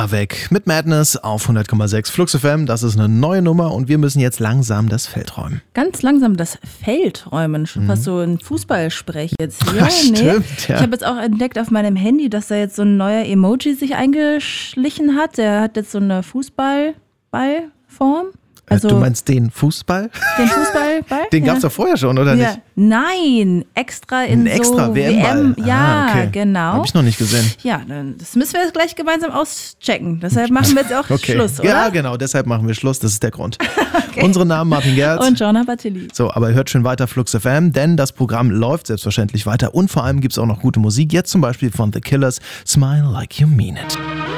Avec mit Madness auf 100,6 Flux FM. Das ist eine neue Nummer und wir müssen jetzt langsam das Feld räumen. Ganz langsam das Feld räumen. Schon fast so ein Fußballsprech jetzt hier. Stimmt, ja. Ich habe jetzt auch entdeckt auf meinem Handy, dass da jetzt so ein neuer Emoji sich eingeschlichen hat. Der hat jetzt so eine Fußballballform. Also du meinst den Fußball? Den Fußballball? Den gab es doch vorher schon, oder nicht? Nein, extra in so WM. Ja, okay. Genau. Habe ich noch nicht gesehen. Ja, das müssen wir jetzt gleich gemeinsam auschecken. Deshalb machen wir jetzt auch Schluss, oder? Ja, genau, deshalb machen wir Schluss. Das ist der Grund. Okay. Unsere Namen Martin Gerz und Joanna Battili. So, aber hört schön weiter Flux FM, denn das Programm läuft selbstverständlich weiter und vor allem gibt es auch noch gute Musik. Jetzt zum Beispiel von The Killers, Smile Like You Mean It.